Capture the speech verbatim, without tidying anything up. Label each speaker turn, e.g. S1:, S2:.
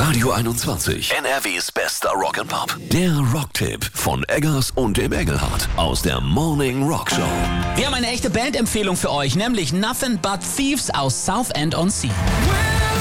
S1: Radio einundzwanzig, N R Ws bester Rock'n'Pop. Der Rocktipp von Eggers und dem Engelhardt aus der Morning Rock Show.
S2: Wir haben eine echte Bandempfehlung für euch, nämlich Nothing But Thieves aus Southend-on-Sea.